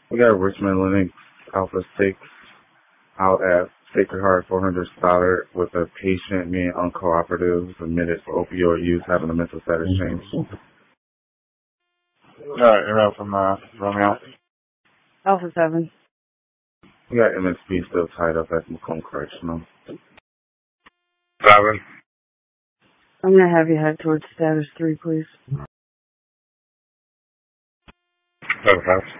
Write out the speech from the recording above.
We got Richmond Linux Alpha 6 out at Sacred Heart 400 Stoddard with a patient being uncooperative, admitted for opioid use, having a mental status change. Email from Romeo. Alpha 7. We got MSP still tied up at Macomb Correctional. 7. I'm going to have you head towards status 3, please. 7.